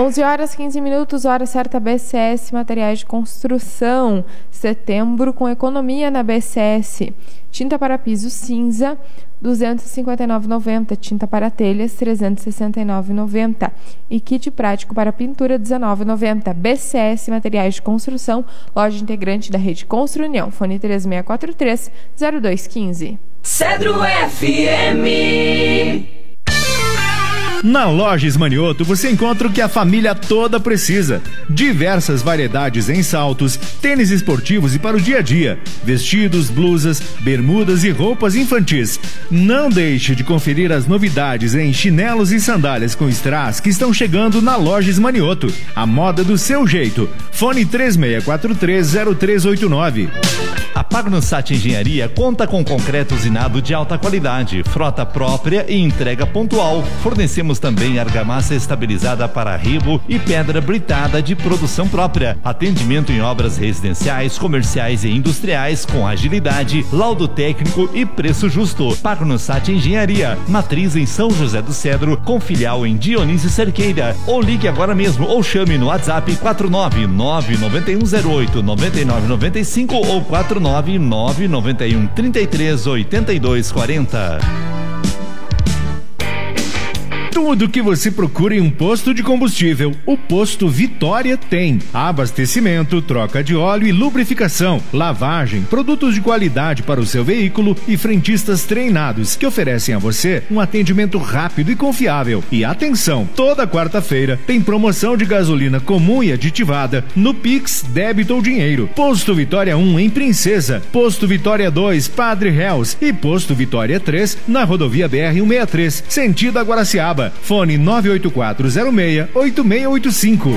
11 horas 15 minutos, hora certa. BCS Materiais de Construção, setembro com economia na BCS. Tinta para piso cinza, R$ 259,90. Tinta para telhas, R$ 369,90. E kit prático para pintura, R$ 19,90. BCS Materiais de Construção, loja integrante da rede Constru União. Fone 3643-0215. Cedro FM. Na Lojas Manioto você encontra o que a família toda precisa. Diversas variedades em saltos, tênis esportivos e para o dia a dia, vestidos, blusas, bermudas e roupas infantis. Não deixe de conferir as novidades em chinelos e sandálias com strass que estão chegando na Lojas Manioto. A moda do seu jeito. Fone 3643-0389. A Pagnussat Engenharia conta com concreto usinado de alta qualidade, frota própria e entrega pontual. Fornecemos também argamassa estabilizada para rebo e pedra britada de produção própria. Atendimento em obras residenciais, comerciais e industriais com agilidade, laudo técnico e preço justo. Pagnussat Engenharia, matriz em São José do Cedro, com filial em Dionísio Cerqueira. Ou ligue agora mesmo ou chame no WhatsApp 499-9108-9995 ou 499-9133-8240. Tudo que você procura em um posto de combustível, o Posto Vitória tem. Abastecimento, troca de óleo e lubrificação, lavagem, produtos de qualidade para o seu veículo e frentistas treinados que oferecem a você um atendimento rápido e confiável. E atenção, toda quarta-feira tem promoção de gasolina comum e aditivada no Pix, débito ou dinheiro. Posto Vitória 1 em Princesa, Posto Vitória 2, Padre Reus e Posto Vitória 3 na rodovia BR-163, sentido a Guaraciaba. Fone 98406-8685.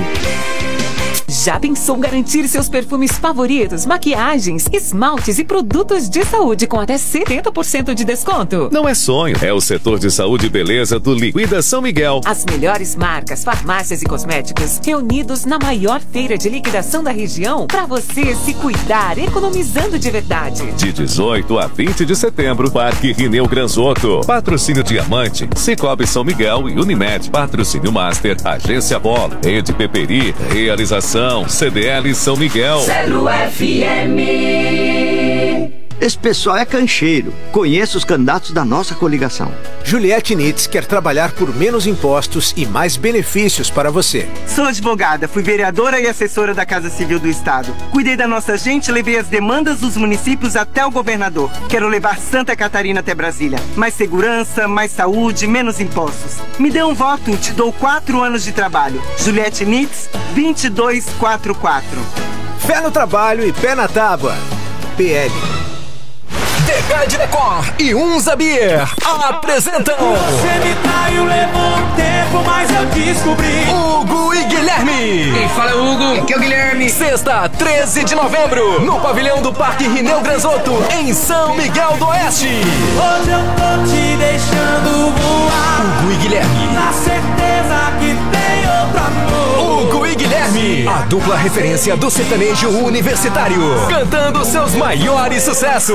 Já pensou garantir seus perfumes favoritos, maquiagens, esmaltes e produtos de saúde com até 70% de desconto? Não é sonho, é o setor de saúde e beleza do Liquida São Miguel. As melhores marcas, farmácias e cosméticos reunidos na maior feira de liquidação da região para você se cuidar, economizando de verdade. De 18 a 20 de setembro, Parque Rineu Granzotto. Patrocínio Diamante, Cicobi São Miguel e Unimed. Patrocínio Master, Agência Bolo, Rede Peperi, Realização CDL São Miguel. Cedro FM. Esse pessoal é cancheiro. Conheço os candidatos da nossa coligação. Juliette Nitz quer trabalhar por menos impostos e mais benefícios para você. Sou advogada, fui vereadora e assessora da Casa Civil do Estado. Cuidei da nossa gente, levei as demandas dos municípios até o governador. Quero levar Santa Catarina até Brasília. Mais segurança, mais saúde, menos impostos. Me dê um voto, te dou 4 anos de trabalho. Juliette Nitz, 2244. Fé no trabalho e pé na tábua. PL. Decade Decor e Unza Beer apresentam. Você me traiu, levou um tempo, mas eu descobri. Hugo e Guilherme. Quem fala é o Hugo, aqui é o Guilherme. Sexta, 13 de novembro, no pavilhão do Parque Rineu Granzotto, em São Miguel do Oeste. Hoje eu tô te deixando voar. Hugo e Guilherme. Na certeza que tem outro amor. Hugo e Guilherme, a dupla referência do sertanejo universitário, cantando seus maiores sucessos.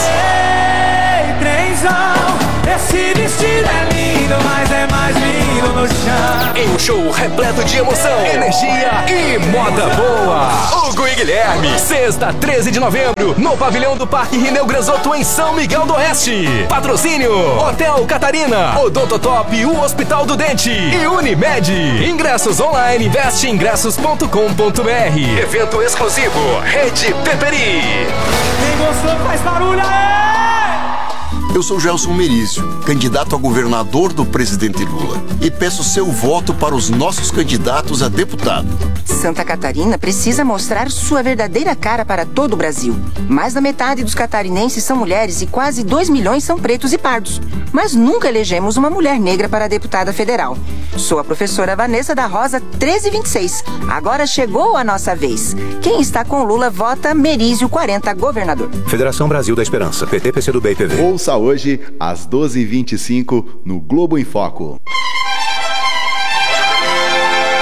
Ei, trenzão, esse vestido é lindo, mas é mais lindo no chão. Em um show repleto de emoção, energia e moda boa. Hugo e Guilherme, sexta, 13 de novembro, no pavilhão do Parque Rineu Granzotto, em São Miguel do Oeste. Patrocínio: Hotel Catarina, Odontotop, o Hospital do Dente e Unimed. Ingressos online, investeingressos.com.br. Evento exclusivo, Rede Peperi. Quem gostou faz barulho aí! Eu sou Gelson Merizio, candidato a governador do presidente Lula, e peço seu voto para os nossos candidatos a deputado. Santa Catarina precisa mostrar sua verdadeira cara para todo o Brasil. Mais da metade dos catarinenses são mulheres e quase 2 milhões são pretos e pardos. Mas nunca elegemos uma mulher negra para deputada federal. Sou a professora Vanessa da Rosa 1326. Agora chegou a nossa vez. Quem está com Lula vota Merizio 40, governador. Federação Brasil da Esperança, PT, PCdoB e PV. Ouça hoje, às 12h25, no Globo em Foco.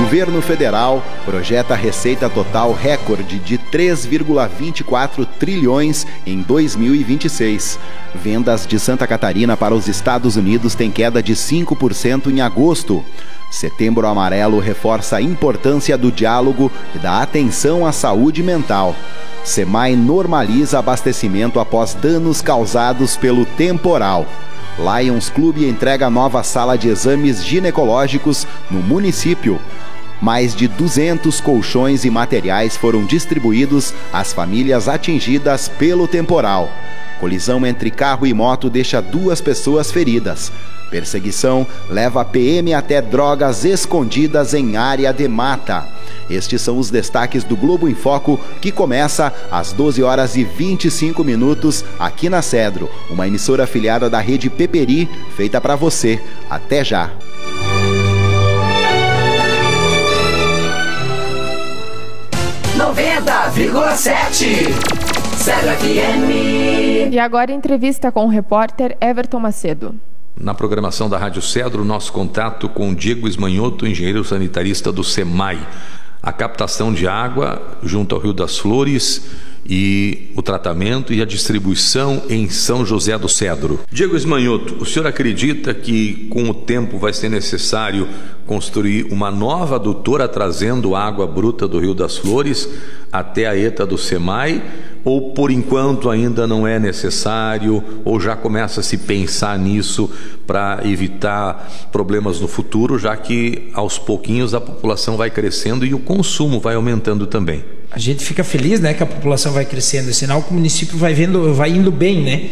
governo federal projeta receita total recorde de 3,24 trilhões em 2026. Vendas de Santa Catarina para os Estados Unidos têm queda de 5% em agosto. Setembro Amarelo reforça a importância do diálogo e da atenção à saúde mental. SEMAI normaliza abastecimento após danos causados pelo temporal. Lions Clube entrega nova sala de exames ginecológicos no município. Mais de 200 colchões e materiais foram distribuídos às famílias atingidas pelo temporal. Colisão entre carro e moto deixa 2 pessoas feridas. Perseguição leva a PM até drogas escondidas em área de mata. Estes são os destaques do Globo em Foco, que começa às 12h25 aqui na Cedro, uma emissora afiliada da rede Peperi, feita para você. Até já! Cedro FM. E agora entrevista com o repórter Everton Macedo. Na programação da Rádio Cedro, nosso contato com Diego Esmanhoto, engenheiro sanitarista do SEMAI. A captação de água junto ao Rio das Flores e o tratamento e a distribuição em São José do Cedro. Diego Esmanhoto, o senhor acredita que com o tempo vai ser necessário construir uma nova adutora trazendo água bruta do Rio das Flores até a ETA do SEMAI? Ou por enquanto ainda não é necessário, ou já começa a se pensar nisso para evitar problemas no futuro, já que aos pouquinhos a população vai crescendo e o consumo vai aumentando também? A gente fica feliz, né, que a população vai crescendo, é sinal que o município vai indo bem, né?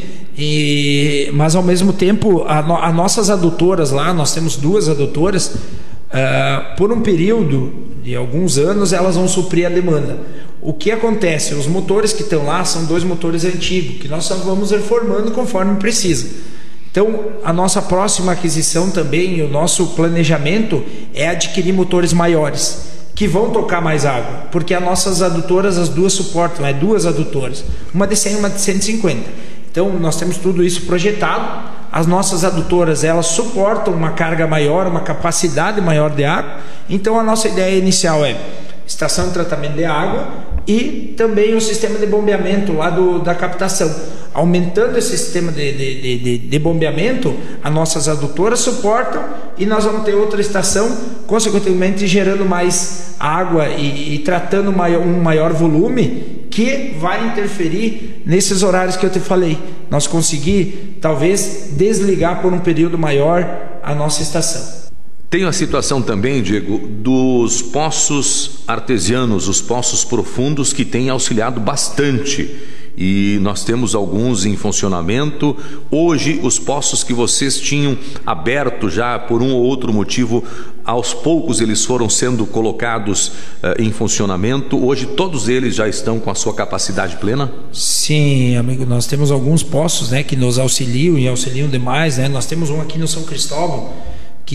Mas ao mesmo tempo, as nossas adutoras lá, nós temos 2 adutoras, por um período de alguns anos elas vão suprir a demanda. O que acontece? Os motores que estão lá são 2 motores antigos, que nós só vamos reformando conforme precisa. Então, a nossa próxima aquisição também, o nosso planejamento é adquirir motores maiores, que vão tocar mais água, porque as nossas adutoras, as 2 suportam, 2 adutoras, uma de 100 e uma de 150. Então, nós temos tudo isso projetado. As nossas adutoras, elas suportam uma carga maior, uma capacidade maior de água. Então, a nossa ideia inicial é estação de tratamento de água e também o sistema de bombeamento lá da captação. Aumentando esse sistema de bombeamento, as nossas adutoras suportam e nós vamos ter outra estação, consequentemente gerando mais água e tratando um maior volume, que vai interferir nesses horários que eu te falei. Nós conseguir, talvez, desligar por um período maior a nossa estação. Tem a situação também, Diego, dos poços artesianos, os poços profundos, que têm auxiliado bastante. E nós temos alguns em funcionamento. Hoje, os poços que vocês tinham aberto já por um ou outro motivo, aos poucos eles foram sendo colocados em funcionamento. Hoje todos eles já estão com a sua capacidade plena? Sim, amigo, nós temos alguns poços, né, que nos auxiliam e auxiliam demais, né? Nós temos um aqui no São Cristóvão que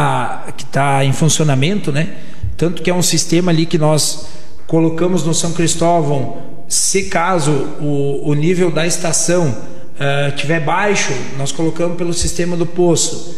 tá em funcionamento, né? Tanto que é um sistema ali que nós colocamos no São Cristóvão. Se caso o nível da estação estiver baixo, nós colocamos pelo sistema do poço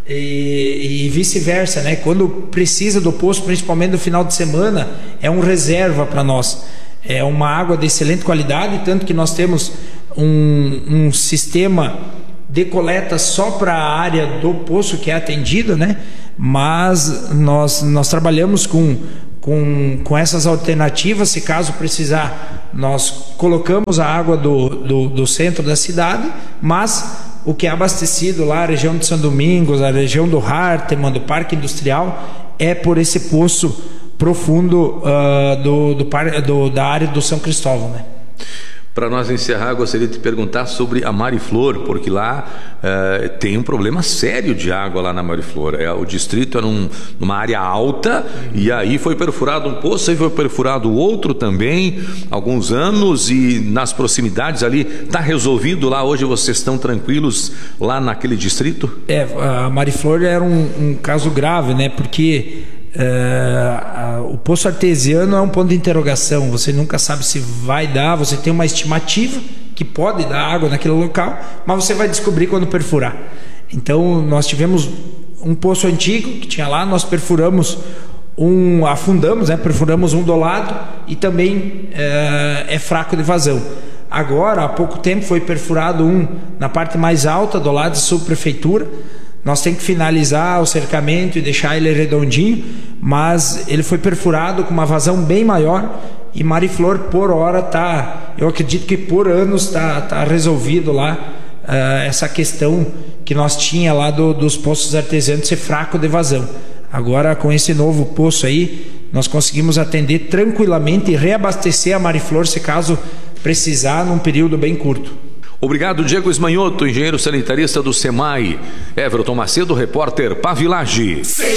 e vice-versa, né? Quando precisa do poço, principalmente no final de semana, é um reserva para nós. É uma água de excelente qualidade, tanto que nós temos um sistema de coleta só para a área do poço que é atendida, né? Mas nós trabalhamos com essas alternativas. Se caso precisar, nós colocamos a água do centro da cidade, mas o que é abastecido lá, a região de São Domingos, a região do Hartemann, do Parque Industrial, é por esse poço profundo da área do São Cristóvão, né? Para nós encerrar, gostaria de te perguntar sobre a Mariflor, porque lá tem um problema sério de água lá na Mariflor. O distrito era numa área alta, e aí foi perfurado um poço, aí foi perfurado outro também, alguns anos, e nas proximidades ali, está resolvido lá? Hoje vocês estão tranquilos lá naquele distrito? A Mariflor era um caso grave, né? Porque o poço artesiano é um ponto de interrogação. Você nunca sabe se vai dar. Você tem uma estimativa que pode dar água naquele local, mas você vai descobrir quando perfurar. Então nós tivemos um poço antigo que tinha lá, nós perfuramos afundamos, né? Perfuramos um do lado e também é fraco de vazão. Agora, há pouco tempo, foi perfurado um na parte mais alta do lado da subprefeitura. Nós temos que finalizar o cercamento e deixar ele redondinho, mas ele foi perfurado com uma vazão bem maior e Mariflor por hora eu acredito que por anos tá resolvido lá essa questão que nós tinha lá dos poços artesianos ser fraco de vazão. Agora, com esse novo poço aí, nós conseguimos atender tranquilamente e reabastecer a Mariflor se caso precisar num período bem curto. Obrigado, Diego Esmanhoto, engenheiro sanitarista do SEMAI. Everton Macedo, repórter Pavilage.